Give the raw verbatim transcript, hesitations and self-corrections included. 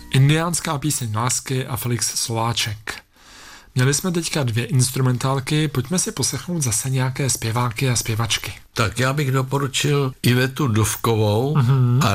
Indiánská píseň lásky a Felix Slováček. Měli jsme teďka dvě instrumentálky, pojďme si poslechnout zase nějaké zpěváky a zpěvačky. Tak já bych doporučil Ivetu Dufkovou mm-hmm. a